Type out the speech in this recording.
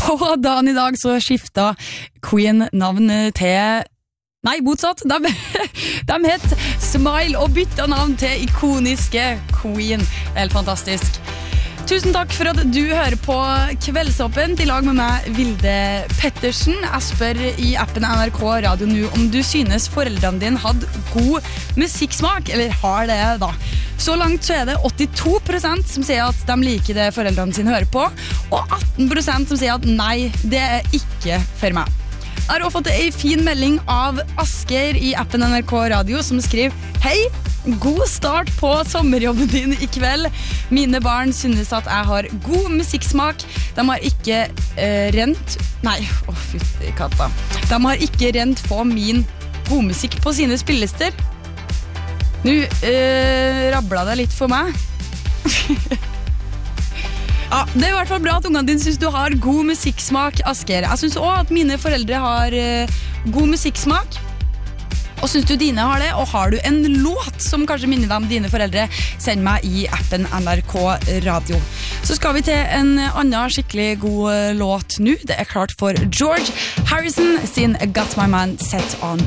På dagen I dag så skiftet Queen navn til... Nei, motsatt. De het Smile og bytta navn til ikoniske Queen. Helt fantastisk. Tusen takk for at du hører på Kveldsåpent I lag med meg, Vilde Pettersen. Jeg spør I appen NRK Radio nå om du synes foreldrene dine hadde god musikksmak, eller har det da. Så langt så det 82% som sier at de liker det foreldrene sine hører på, og 18% som sier at nei, det ikke for meg. Jeg har også fått en fin melding av Asker I appen NRK Radio som skriver: Hei, god start på sommerjobben din I kveld. Mine barn synes at jeg har god musikksmak. De har ikke rent... Nei, fytti katta. De har ikke rent på min godmusikk på sine spillelister. Nå rabla det litt for meg. Ja, det I hvert fall bra at ungene dine synes du har god musikksmak, Asker. Jeg synes også at mine foreldre har god musikksmak. Og synes du dine har det? Og har du en låt som kanskje minner deg om dine foreldre, send meg I appen NRK Radio. Så skal vi til en annen skikkelig god låt nå. Det klart for George Harrison sin Got My Man Set On